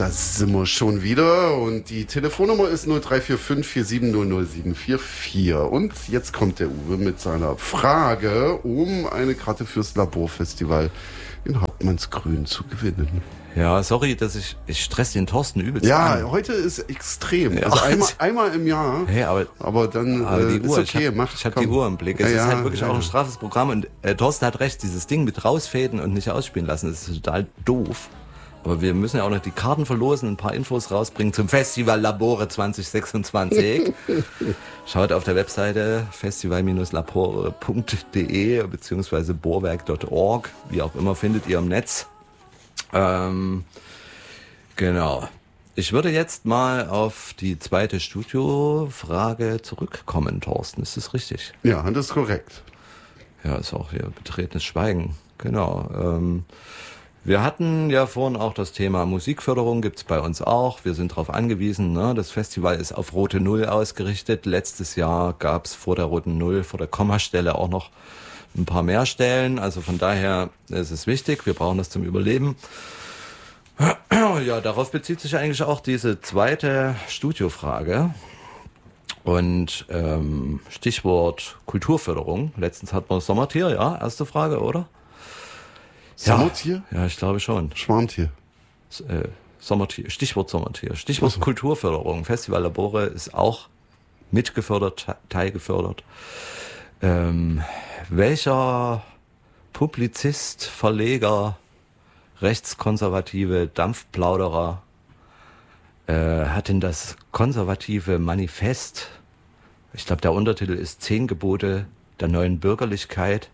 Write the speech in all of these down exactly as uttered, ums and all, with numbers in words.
da sind wir schon wieder. Und die Telefonnummer ist null drei vier fünf vier sieben null null sieben vier vier. Und jetzt kommt der Uwe mit seiner Frage, um eine Karte fürs Laborfestival in Hauptmannsgrün zu gewinnen. Ja, sorry, dass ich, ich stress den Thorsten übelst Ja, an. heute ist extrem. Ja. Also einmal, einmal im Jahr. Hey, aber, aber dann aber die äh, Uhr, ist okay. ich habe Mach, hab die Uhr im Blick. Es ja, ist halt ja, wirklich ja. auch ein straffes Programm. Und äh, Thorsten hat recht, dieses Ding mit rausfäden und nicht ausspielen lassen, das ist total doof. Aber wir müssen ja auch noch die Karten verlosen, ein paar Infos rausbringen zum Festival Labore zwanzig sechsundzwanzig. Schaut auf der Webseite festival labore punkt de beziehungsweise bohrwerk punkt org, wie auch immer, findet ihr im Netz. Ähm, genau. Ich würde jetzt mal auf die zweite Studiofrage zurückkommen, Thorsten. Ist das richtig? Ja, das ist korrekt. Ja, ist auch hier betretenes Schweigen. Genau. Ähm, wir hatten ja vorhin auch das Thema Musikförderung, gibt's bei uns auch. Wir sind darauf angewiesen, ne? Das Festival ist auf Rote Null ausgerichtet. Letztes Jahr gab's vor der Roten Null, vor der Kommastelle auch noch ein paar mehr Stellen. Also von daher ist es wichtig. Wir brauchen das zum Überleben. Ja, darauf bezieht sich eigentlich auch diese zweite Studiofrage. Und ähm, Stichwort Kulturförderung. Letztens hatten wir Sommertier, ja, erste Frage, oder? Sommertier? Ja, ja, ich glaube schon. Schwarmtier. S- äh, Sommertier, Stichwort Sommertier. Stichwort Kulturförderung. Festival Labore ist auch mitgefördert, te- teilgefördert. Ähm, welcher Publizist, Verleger, rechtskonservative Dampfplauderer äh, hat denn das konservative Manifest, ich glaube der Untertitel ist Zehn Gebote der neuen Bürgerlichkeit,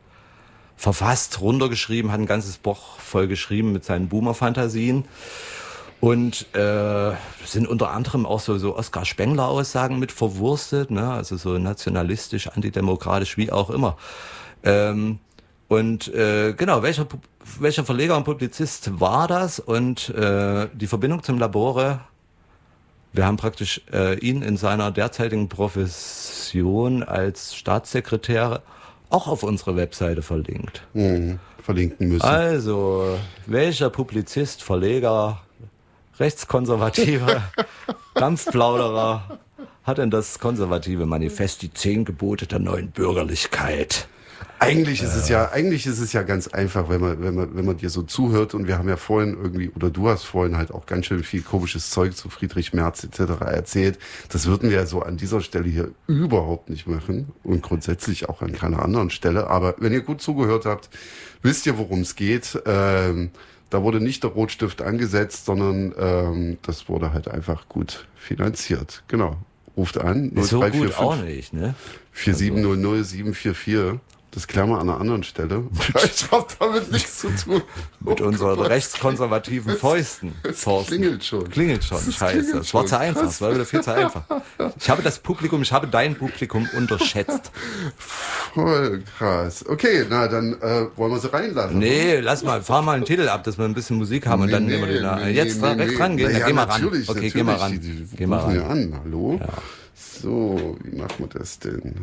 verfasst, runtergeschrieben, hat ein ganzes Buch voll geschrieben mit seinen Boomer-Fantasien und äh, sind unter anderem auch so, so Oskar Spengler-Aussagen mit verwurstet, ne? Also so nationalistisch, antidemokratisch, wie auch immer. Ähm, und äh, genau, welcher, welcher Verleger und Publizist war das? Und äh, die Verbindung zum Labore, wir haben praktisch äh, ihn in seiner derzeitigen Profession als Staatssekretär auch auf unsere Webseite verlinkt. Mhm, verlinken müssen. Also, welcher Publizist, Verleger, rechtskonservativer Dampfplauderer hat denn das konservative Manifest, die Zehn Gebote der neuen Bürgerlichkeit? Eigentlich ist es ja, eigentlich ist es ja ganz einfach, wenn man, wenn man, wenn man dir so zuhört, und wir haben ja vorhin irgendwie, oder du hast vorhin halt auch ganz schön viel komisches Zeug zu Friedrich Merz et cetera erzählt. Das würden wir ja so an dieser Stelle hier überhaupt nicht machen und grundsätzlich auch an keiner anderen Stelle. Aber wenn ihr gut zugehört habt, wisst ihr, worum es geht. Ähm, da wurde nicht der Rotstift angesetzt, sondern ähm, das wurde halt einfach gut finanziert. Genau. Ruft an. So gut auch nicht, ne? vier sieben null null sieben vier vier. Das klären wir an einer anderen Stelle. Ich habe damit nichts zu tun. Mit Oh unseren Gott. rechtskonservativen Fäusten. Es Thorsten. klingelt schon. Klingelt schon, Es scheiße. klingelt Es war schon. zu einfach, Krass. es war wieder viel zu einfach. Ich habe das Publikum, ich habe dein Publikum unterschätzt. Voll krass. Okay, na dann äh, wollen wir sie reinlassen. Nee, lass mal, fahr mal einen Titel ab, dass wir ein bisschen Musik haben und dann nehmen wir den da. nee, Jetzt nee, rechts nee. ran gehen, Na dann ja, geh mal ran. natürlich, Okay, natürlich. geh mal ran. Die, die Geh mal rufen ran. ja an, hallo? Ja. So, wie machen wir das denn?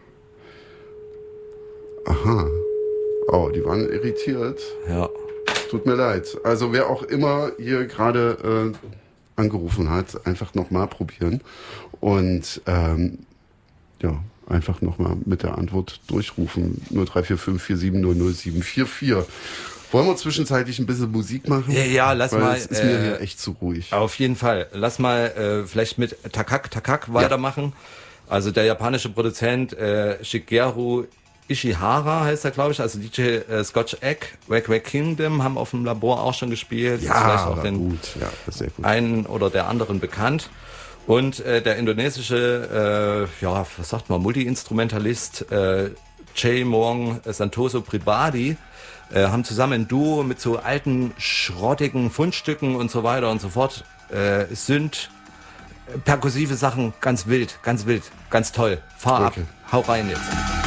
Aha. Oh, die waren irritiert. Ja. Tut mir leid. Also wer auch immer hier gerade äh, angerufen hat, einfach nochmal probieren. Und ähm, ja, einfach nochmal mit der Antwort durchrufen. null drei vier fünf vier sieben null null sieben vier vier. Wollen wir zwischenzeitlich ein bisschen Musik machen? Ja, ja, lass Weil mal, Es ist mir äh, hier echt zu ruhig. Auf jeden Fall. Lass mal äh, vielleicht mit Takak Takak weitermachen. Also der japanische Produzent äh, Shigeru Ishihara heißt er, glaube ich. Also D J äh, Scotch Egg, Wack Wack Kingdom haben auf dem Labor auch schon gespielt. Ja, ist vielleicht auch aber den gut. Ja, das ist sehr gut. einen oder der anderen bekannt. Und äh, der indonesische, äh, ja, was sagt man, Multi-Instrumentalist äh, Jay Mong Santoso Pribadi äh, haben zusammen ein Duo mit so alten, schrottigen Fundstücken und so weiter und so fort. Äh, es sind perkussive Sachen, ganz wild, ganz wild, ganz toll. Fahr Okay. ab, hau rein jetzt.